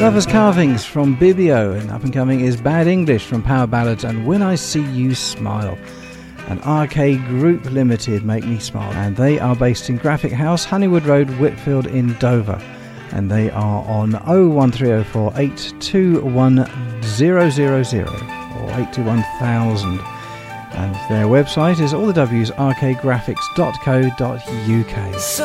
Lovers Carvings from Bibio, and up and coming is Bad English from Power Ballads and When I See You Smile. And RK Group Limited, Make Me Smile, and they are based in Graphic House, Honeywood Road, Whitfield in Dover, and they are on 01304 821000 or 821000, and their website is allthews rkgraphics.co.uk.